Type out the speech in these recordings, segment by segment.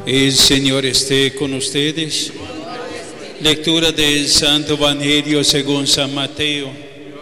El Señor esté con ustedes. Lectura del Santo Evangelio según San Mateo.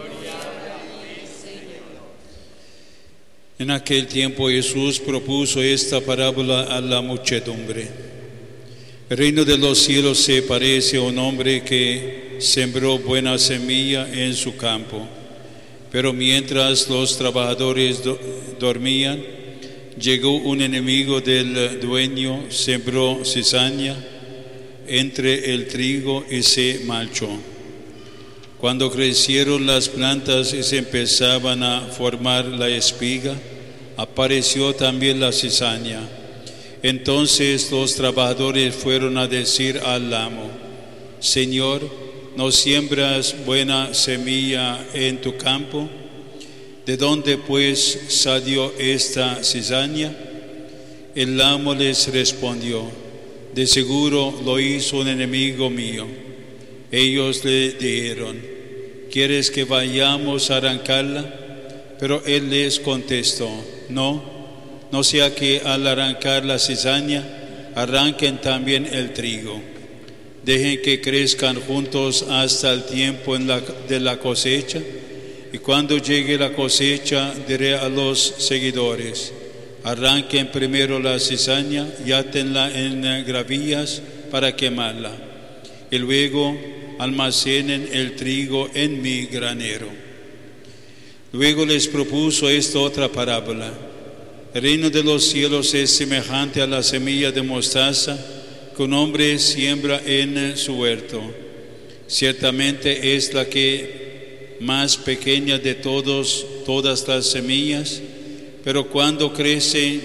En aquel tiempo Jesús propuso esta parábola a la muchedumbre. El reino de los cielos se parece a un hombre que sembró buena semilla en su campo. Pero mientras los trabajadores dormían, llegó un enemigo del dueño, sembró cizaña entre el trigo y se marchó. Cuando crecieron las plantas y se empezaban a formar la espiga, apareció también la cizaña. Entonces los trabajadores fueron a decir al amo: Señor, ¿no siembras buena semilla en tu campo? ¿De dónde pues salió esta cizaña? El amo les respondió: de seguro lo hizo un enemigo mío. Ellos le dijeron: ¿quieres que vayamos a arrancarla? Pero él les contestó: no sea que al arrancar la cizaña arranquen también el trigo. Dejen que crezcan juntos hasta el tiempo de la cosecha, y cuando llegue la cosecha diré a los seguidores: arranquen primero la cizaña y átenla en gravillas para quemarla, y luego almacenen el trigo en mi granero. Luego les propuso esta otra parábola: el reino de los cielos es semejante a la semilla de mostaza que un hombre siembra en su huerto. Ciertamente es la que más pequeña de todas las semillas, pero cuando crece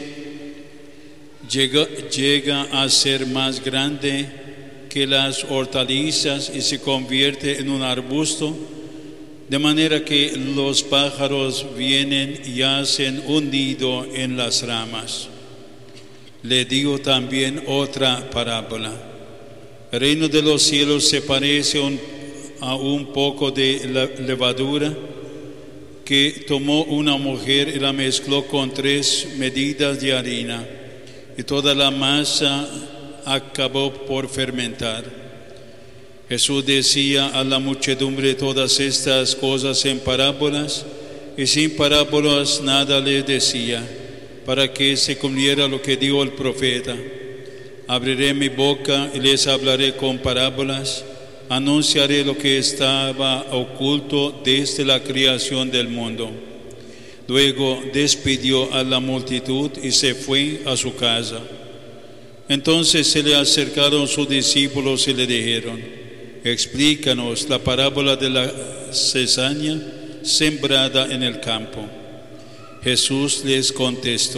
llega a ser más grande que las hortalizas y se convierte en un arbusto, de manera que los pájaros vienen y hacen un nido en las ramas. Le digo también otra parábola: el reino de los cielos se parece a un poco de levadura que tomó una mujer y la mezcló con 3 medidas de harina, y toda la masa acabó por fermentar. Jesús decía a la muchedumbre todas estas cosas en parábolas, y sin parábolas nada les decía, para que se cumpliera lo que dijo el profeta: abriré mi boca y les hablaré con parábolas, anunciaré lo que estaba oculto desde la creación del mundo. Luego despidió a la multitud y se fue a su casa. Entonces se le acercaron sus discípulos y le dijeron: explícanos la parábola de la cizaña sembrada en el campo. Jesús les contestó: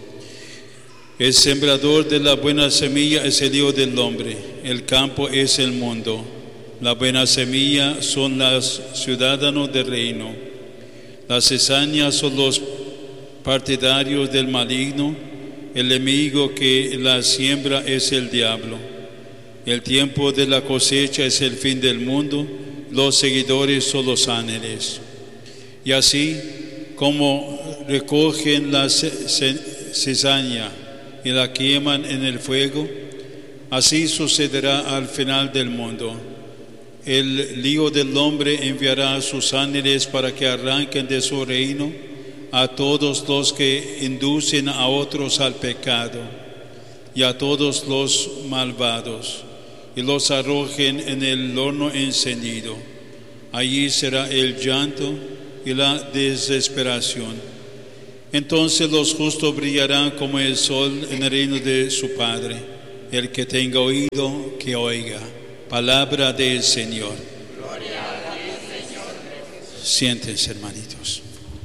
el sembrador de la buena semilla es el Hijo del Hombre, el campo es el mundo. La buena semilla son los ciudadanos del reino. Las cizañas son los partidarios del maligno. El enemigo que la siembra es el diablo. El tiempo de la cosecha es el fin del mundo. Los seguidores son los ángeles. Y así como recogen la cizaña y la queman en el fuego, así sucederá al final del mundo. El Hijo del Hombre enviará a sus ángeles para que arranquen de su reino a todos los que inducen a otros al pecado y a todos los malvados, y los arrojen en el horno encendido. Allí será el llanto y la desesperación. Entonces los justos brillarán como el sol en el reino de su Padre. El que tenga oído, que oiga. Palabra del Señor. Gloria a ti, Señor. Siéntense, hermanitos.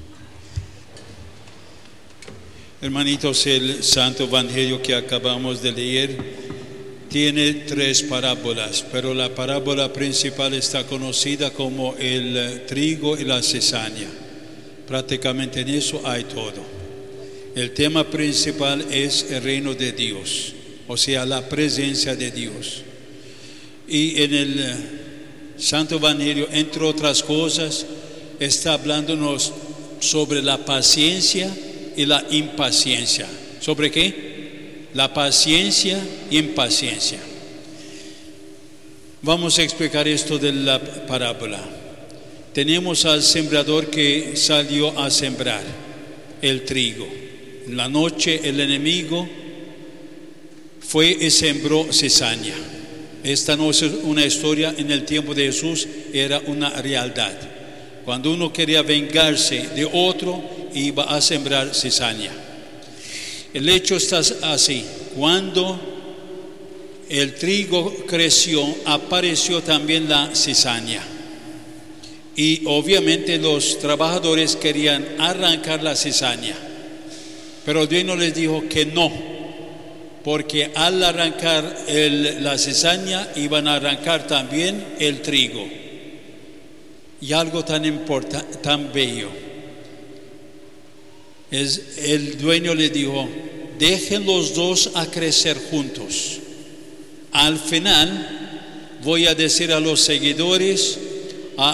Hermanitos, el Santo Evangelio que acabamos de leer tiene 3 parábolas, pero la parábola principal está conocida como el trigo y la cizaña. Prácticamente en eso hay todo. El tema principal es el reino de Dios, o sea, la presencia de Dios. Y en el Santo Evangelio, entre otras cosas, está hablándonos sobre la paciencia y la impaciencia. ¿Sobre qué? la paciencia y impaciencia. Vamos a explicar esto de la parábola. Tenemos al sembrador que salió a sembrar el trigo. En la noche el enemigo fue y sembró cizaña. Esta no es una historia, en el tiempo de Jesús era una realidad. Cuando uno quería vengarse de otro, iba a sembrar cizaña. El hecho está así: cuando el trigo creció, apareció también la cizaña. Y obviamente los trabajadores querían arrancar la cizaña, pero el dueño les dijo que no, porque al arrancar la cizaña iban a arrancar también el trigo. Y algo tan importante, tan bello, el dueño le dijo: dejen los dos a crecer juntos. Al final voy a decir a los seguidores a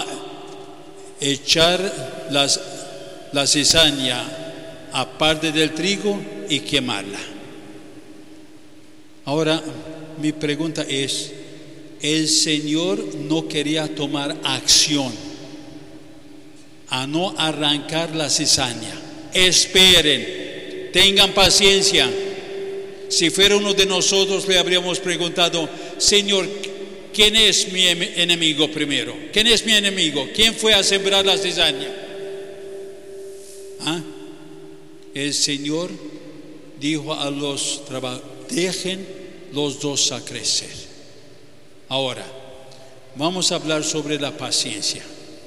echar la cizaña aparte del trigo y quemarla. Ahora mi pregunta es: el Señor no quería tomar acción a no arrancar la cizaña. Esperen, tengan paciencia. Si fuera uno de nosotros, le habríamos preguntado: Señor, ¿quién es mi enemigo primero? ¿Quién es mi enemigo? ¿Quién fue a sembrar la cizaña? El Señor dijo a los trabajadores: dejen los dos a crecer. Ahora, vamos a hablar sobre la paciencia.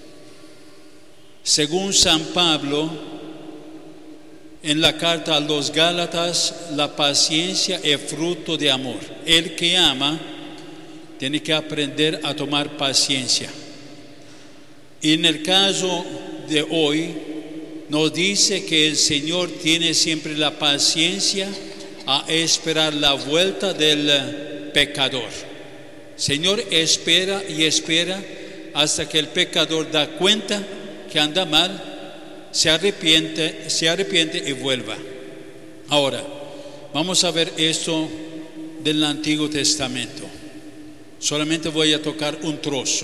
Según San Pablo, en la carta a los Gálatas, la paciencia es fruto de amor. El que ama tiene que aprender a tomar paciencia. Y en el caso de hoy, nos dice que el Señor tiene siempre la paciencia a esperar la vuelta del pecador. Señor espera y espera hasta que el pecador da cuenta que anda mal, se arrepiente y vuelva. Ahora, vamos a ver esto del Antiguo Testamento. Solamente voy a tocar un trozo.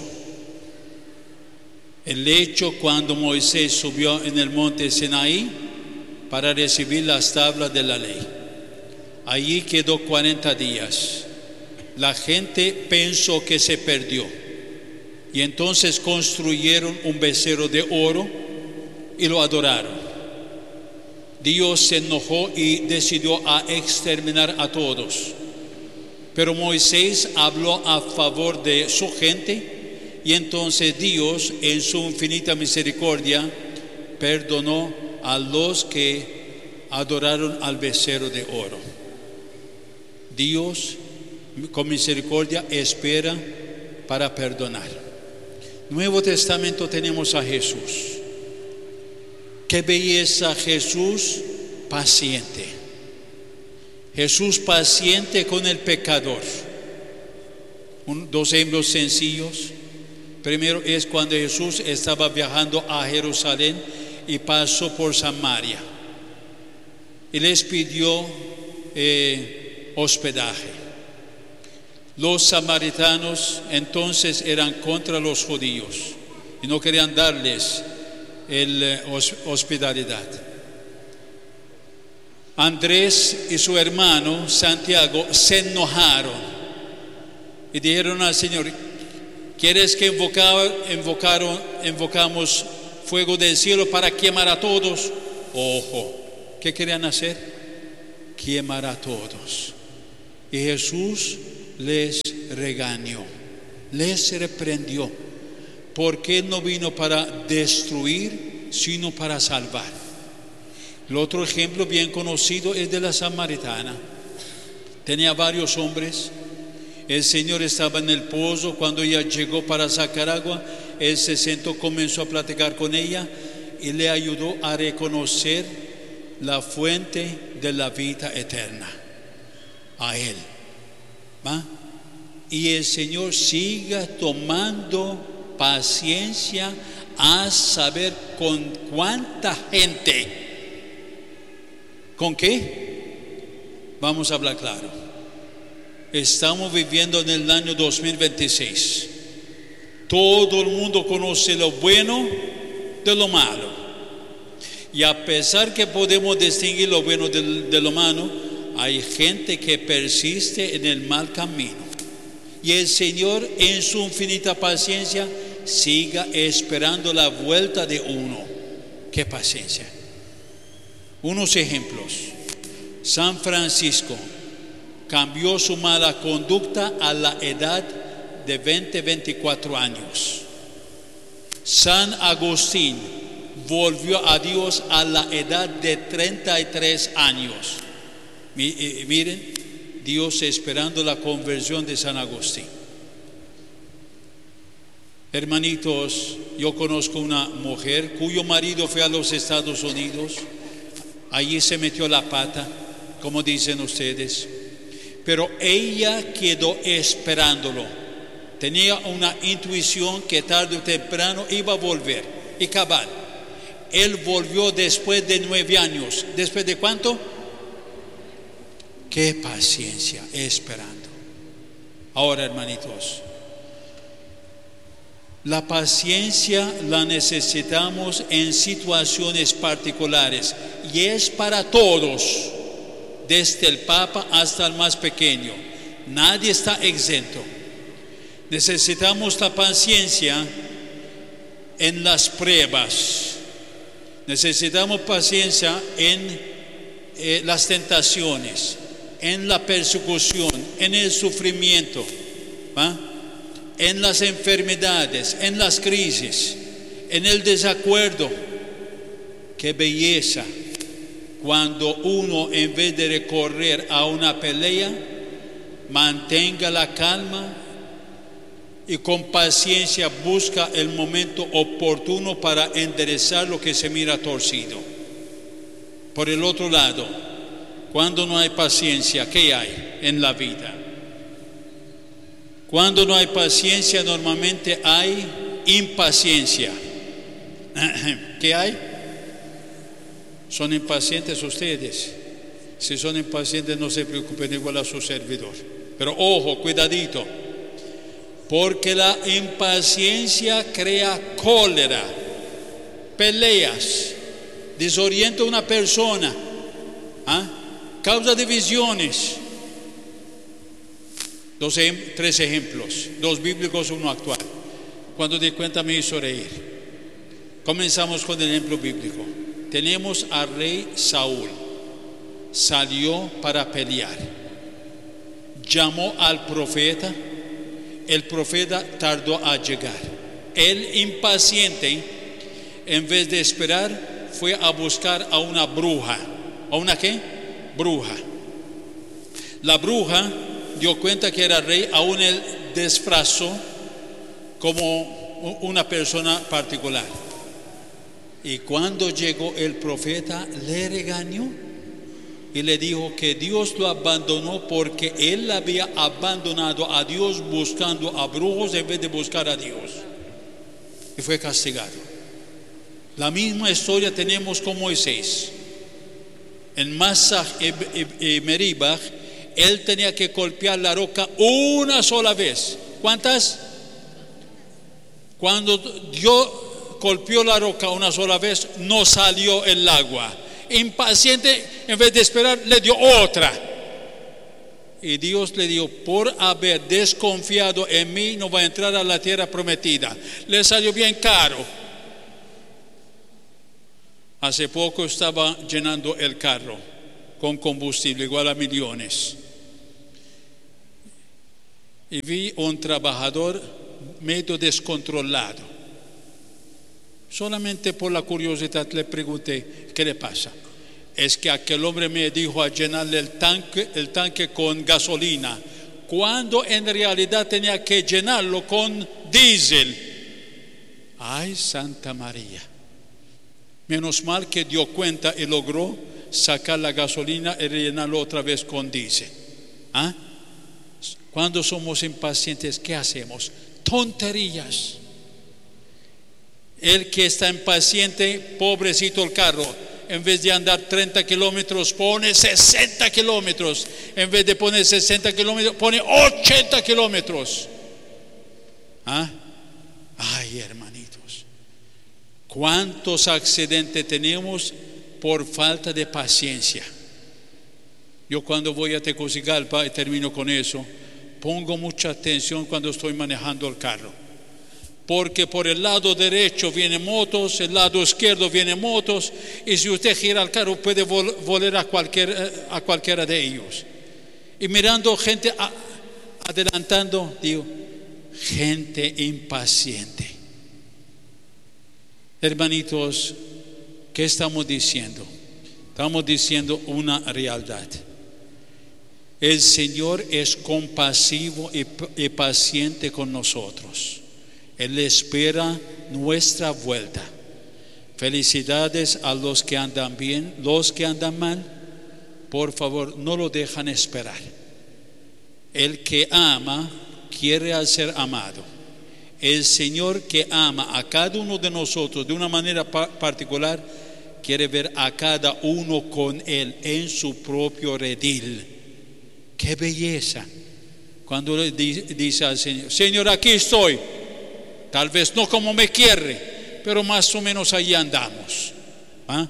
El hecho cuando Moisés subió en el monte Sinaí para recibir las tablas de la ley. Allí quedó 40 días. La gente pensó que se perdió. Y entonces construyeron un becerro de oro y lo adoraron. Dios se enojó y decidió a exterminar a todos. Pero Moisés habló a favor de su gente, y entonces Dios, en su infinita misericordia, perdonó a los que adoraron al becerro de oro. Dios, con misericordia, espera para perdonar. Nuevo Testamento tenemos a Jesús. Qué belleza, Jesús paciente. Jesús paciente con el pecador. Dos ejemplos sencillos. Primero es cuando Jesús estaba viajando a Jerusalén y pasó por Samaria. Y les pidió hospedaje. Los samaritanos entonces eran contra los judíos y no querían darles hospitalidad. Andrés y su hermano Santiago se enojaron y dijeron al Señor: ¿quieres que invocamos fuego del cielo para quemar a todos? Ojo, ¿qué querían hacer? Quemar a todos. Y Jesús les regañó, les reprendió, porque no vino para destruir, sino para salvar. El otro ejemplo bien conocido es de la samaritana. Tenía varios hombres. El Señor estaba en el pozo. Cuando ella llegó para sacar agua, Él se sentó, comenzó a platicar con ella y le ayudó a reconocer la fuente de la vida eterna, a Él. ¿Va? Y el Señor siga tomando paciencia a saber con cuánta gente. ¿Con qué? Vamos a hablar claro. Estamos viviendo en el año 2026. Todo el mundo conoce lo bueno de lo malo. Y a pesar que podemos distinguir lo bueno de lo malo, hay gente que persiste en el mal camino. Y el Señor, en su infinita paciencia, siga esperando la vuelta de uno. ¡Qué paciencia! Unos ejemplos. San Francisco cambió su mala conducta a la edad de 24 años. San Agustín volvió a Dios a la edad de 33 años. Miren, Dios esperando la conversión de San Agustín. Hermanitos, yo conozco una mujer cuyo marido fue a los Estados Unidos. Allí se metió la pata, como dicen ustedes. Pero ella quedó esperándolo. Tenía una intuición que tarde o temprano iba a volver. Y cabal, él volvió después de 9 años. ¿Después de cuánto? ¡Qué paciencia! Esperando. Ahora, hermanitos, la paciencia la necesitamos en situaciones particulares y es para todos, desde el Papa hasta el más pequeño. Nadie está exento. Necesitamos la paciencia en las pruebas. Necesitamos paciencia en las tentaciones, en la persecución, en el sufrimiento, ¿va? En las enfermedades, en las crisis, en el desacuerdo. Qué belleza cuando uno, en vez de recorrer a una pelea, mantenga la calma y con paciencia busca el momento oportuno para enderezar lo que se mira torcido. Por el otro lado, cuando no hay paciencia, ¿qué hay en la vida? Cuando no hay paciencia, normalmente hay impaciencia. ¿Qué hay? ¿Son impacientes ustedes? Si son impacientes, no se preocupen, igual a su servidor. Pero ojo, cuidadito, porque la impaciencia crea cólera, peleas, desorienta a una persona, causa divisiones. 3 ejemplos, 2 bíblicos, 1 actual. Cuando di cuenta me hizo reír. Comenzamos con el ejemplo bíblico. Tenemos al rey Saúl. Salió para pelear. Llamó al profeta. El profeta tardó a llegar. Él, impaciente, en vez de esperar, fue a buscar a una bruja. ¿A una qué? Bruja. La bruja dio cuenta que era rey, aún él disfrazó como una persona particular. Y cuando llegó el profeta, le regañó y le dijo que Dios lo abandonó porque él había abandonado a Dios buscando a brujos en vez de buscar a Dios. Y fue castigado. La misma historia tenemos con Moisés. En Masah y Meribah, él tenía que golpear la roca una sola vez. ¿Cuántas? Cuando Dios golpeó la roca una sola vez, no salió el agua. Impaciente, en vez de esperar, le dio otra. Y Dios le dijo: por haber desconfiado en mí, no va a entrar a la tierra prometida. Le salió bien caro. Hace poco estaba llenando el carro con combustible igual a millones. Y vi un trabajador medio descontrolado. Solamente por la curiosidad le pregunté: ¿qué le pasa? Es que aquel hombre me dijo a llenarle el tanque con gasolina, cuando en realidad tenía que llenarlo con diésel. ¡Ay, Santa María! Menos mal que dio cuenta y logró sacar la gasolina y rellenarlo otra vez con diésel. Cuando somos impacientes, ¿qué hacemos? Tonterías. El que está impaciente, pobrecito el carro, En vez de andar 30 kilómetros, pone 60 kilómetros. En vez de poner 60 kilómetros, pone 80 kilómetros. ¿Ah? Ay, hermanitos, ¿cuántos accidentes tenemos por falta de paciencia? Yo cuando voy a Tegucigalpa, y termino con eso, pongo mucha atención cuando estoy manejando el carro, porque por el lado derecho vienen motos, el lado izquierdo vienen motos, y si usted gira el carro puede volar a cualquiera de ellos. Y mirando gente adelantando, digo, gente impaciente. Hermanitos, ¿qué estamos diciendo? Estamos diciendo una realidad. El Señor es compasivo y paciente con nosotros. Él espera nuestra vuelta. Felicidades a los que andan bien. Los que andan mal, por favor, no lo dejan esperar. El que ama quiere ser amado. El Señor que ama a cada uno de nosotros de una manera particular quiere ver a cada uno con Él en su propio redil. ¡Qué belleza! Cuando le dice al Señor, Señor, aquí estoy. Tal vez no como me quiere, pero más o menos ahí andamos. ¿Ah?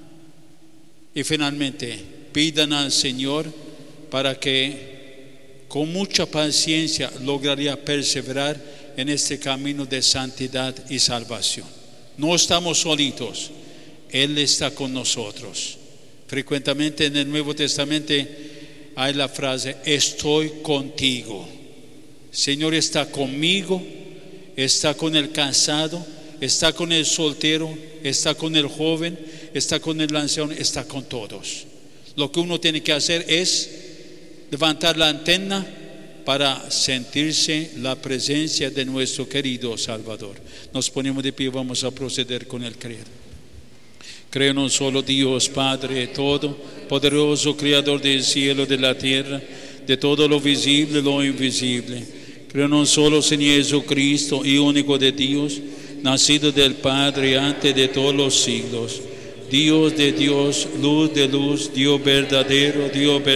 Y finalmente, pidan al Señor para que con mucha paciencia lograría perseverar en este camino de santidad y salvación. No estamos solitos, Él está con nosotros. Frecuentemente en el Nuevo Testamento hay la frase, estoy contigo. Señor está conmigo, está con el cansado, está con el soltero, está con el joven, está con el anciano, está con todos. Lo que uno tiene que hacer es levantar la antena para sentirse la presencia de nuestro querido Salvador. Nos ponemos de pie, vamos a proceder con el credo. Creo en un solo Dios, Padre todo, poderoso, Creador del cielo y de la tierra, de todo lo visible y lo invisible. Creo en un solo Señor Jesucristo, Hijo único de Dios, nacido del Padre antes de todos los siglos. Dios de Dios, luz de luz, Dios verdadero,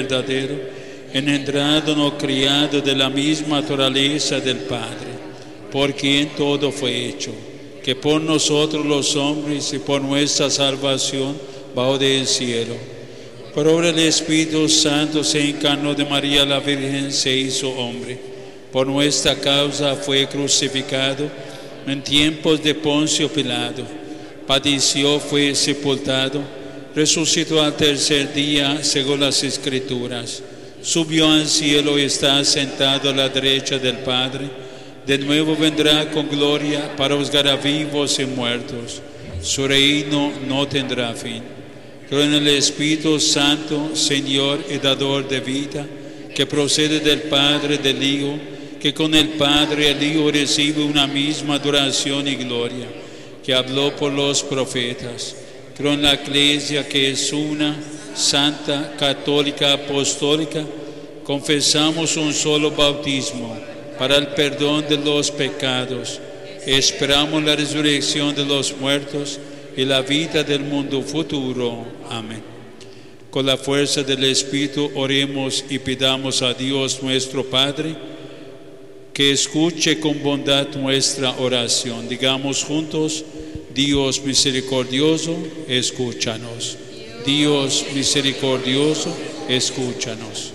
engendrado, no criado de la misma naturaleza del Padre, por quien todo fue hecho, que por nosotros los hombres y por nuestra salvación bajó del cielo. Por obra del Espíritu Santo se encarnó de María la Virgen, se hizo hombre. Por nuestra causa fue crucificado en tiempos de Poncio Pilato. Padeció, fue sepultado, resucitó al tercer día según las Escrituras. Subió al cielo y está sentado a la derecha del Padre. De nuevo vendrá con gloria para juzgar a vivos y muertos. Su reino no tendrá fin. Creo en el Espíritu Santo, Señor y dador de vida, que procede del Padre y del Hijo, que con el Padre y el Hijo recibe una misma adoración y gloria, que habló por los profetas. Creo en la Iglesia, que es una, santa, católica, apostólica. Confesamos un solo bautismo para el perdón de los pecados. Esperamos la resurrección de los muertos y la vida del mundo futuro. Amén. Con la fuerza del Espíritu oremos y pidamos a Dios nuestro Padre que escuche con bondad nuestra oración. Digamos juntos, Dios misericordioso, escúchanos. Dios misericordioso, escúchanos.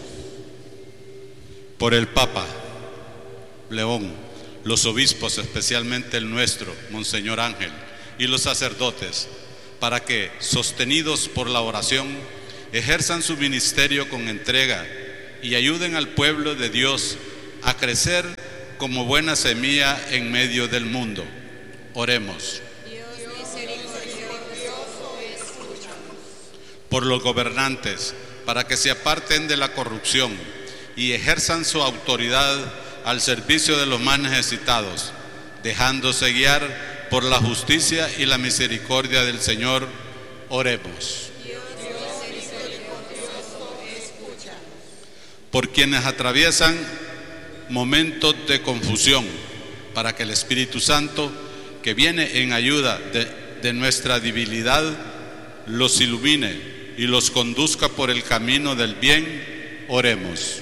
Por el Papa León, los obispos, especialmente el nuestro, Monseñor Ángel, y los sacerdotes, para que, sostenidos por la oración, ejerzan su ministerio con entrega y ayuden al pueblo de Dios a crecer como buena semilla en medio del mundo. Oremos. Dios misericordioso, escúchanos. Por los gobernantes, para que se aparten de la corrupción y ejerzan su autoridad al servicio de los más necesitados, dejándose guiar por la justicia y la misericordia del Señor. Oremos. Dios misericordioso, escúchanos. Por quienes atraviesan momentos de confusión, para que el Espíritu Santo, que viene en ayuda de nuestra debilidad, los ilumine y los conduzca por el camino del bien. Oremos.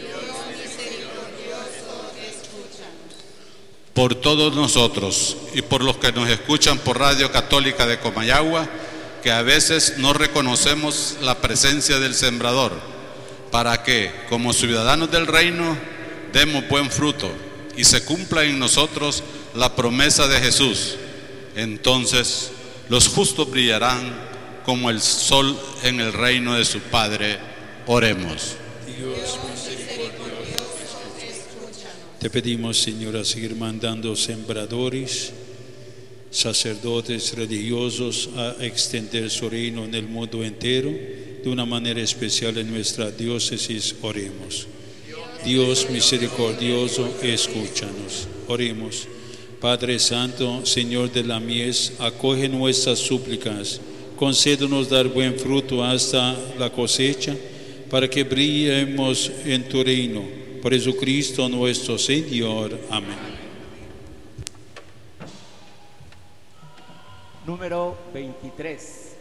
Por todos nosotros y por los que nos escuchan por Radio Católica de Comayagua, que a veces no reconocemos la presencia del Sembrador, para que, como ciudadanos del reino, demos buen fruto y se cumpla en nosotros la promesa de Jesús. Entonces, los justos brillarán como el sol en el reino de su Padre. Oremos. Dios misericordioso, te pedimos, Señor, a seguir mandando sembradores, sacerdotes religiosos a extender su reino en el mundo entero, de una manera especial en nuestra diócesis. Oremos. Dios misericordioso, escúchanos. Oremos. Padre Santo, Señor de la mies, acoge nuestras súplicas, concédenos dar buen fruto hasta la cosecha, para que brillemos en tu reino. Por Jesucristo nuestro Señor. Amén. Número 23.